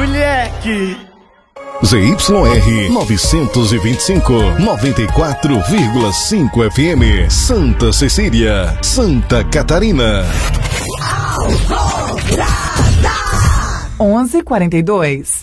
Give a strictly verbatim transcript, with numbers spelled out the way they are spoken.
moleque! Z Y R novecentos e vinte e cinco, noventa e quatro vírgula cinco F M, Santa Cecília, Santa Catarina. onze e quarenta e dois.